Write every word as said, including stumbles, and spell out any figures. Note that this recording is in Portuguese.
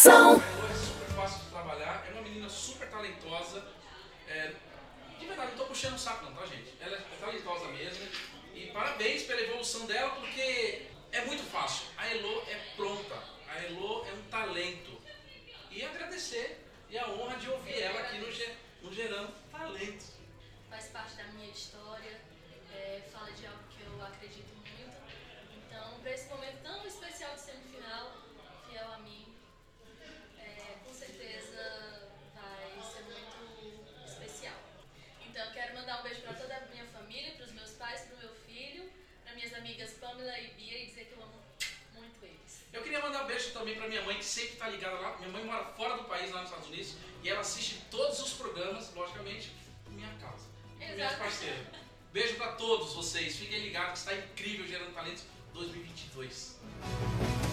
Motivação. A Elô é super fácil de trabalhar, é uma menina super talentosa. É, de verdade, não tô puxando o saco não, tá, gente? Ela é talentosa mesmo. E parabéns pela evolução dela, porque é muito fácil. A Elô é pronta. A Elô é um talento. E agradecer e a honra de ouvir ela aqui no, Ge- no Gerando Talento. Faz parte da minha história, é, fala de algo que eu acredito muito. Então, para esse momento tão especial de semifinal, fiel a mim, é, com certeza vai ser muito especial. Então, eu quero mandar um beijo para toda a minha família, para os meus pais, para o meu filho, para minhas amigas Pamela e Bia, e dizer que eu amo muito eles. Eu queria mandar um beijo também pra minha mãe, que sempre tá ligada lá. Minha mãe mora fora do país, lá nos Estados Unidos, e ela assiste todos os programas, logicamente, por minha causa. Por minhas Exato. parceiras. Beijo pra todos vocês. Fiquem ligados que está incrível Gerando Talentos dois mil e vinte e dois.